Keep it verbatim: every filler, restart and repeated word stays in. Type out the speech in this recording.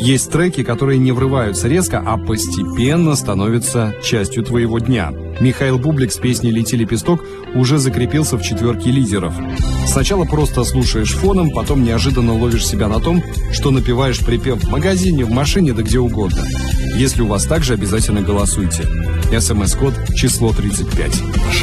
Есть треки, которые не врываются резко, а постепенно становятся частью твоего дня. Михаил Бублик с песней «Лети, лепесток» уже закрепился в четверке лидеров. Сначала просто слушаешь фоном, потом неожиданно ловишь себя на том, что напеваешь припев в магазине, в машине, да где угодно. Если у вас так же, обязательно голосуйте. СМС-код число тридцать пять.